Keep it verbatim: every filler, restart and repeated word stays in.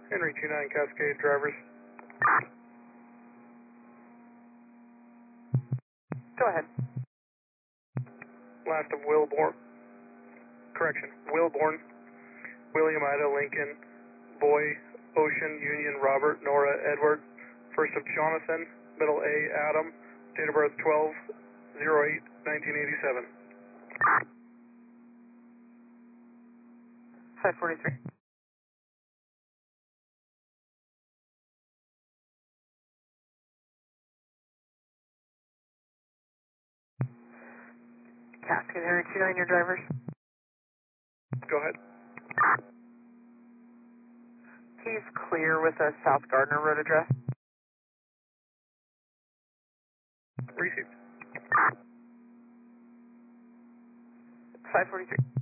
Henry two nine Cascade drivers. Go ahead. Last of Wilborn. Correction, Wilborn. William Ida Lincoln. Boy, Ocean, Union, Robert, Nora, Edward. First of Jonathan. Middle A, Adam. Date of birth twelve oh eight nineteen eighty-seven. five forty-three. Cascade Henry two nine, your drivers. Go ahead. He's clear with a South Gardner Road address. Received. five forty-three.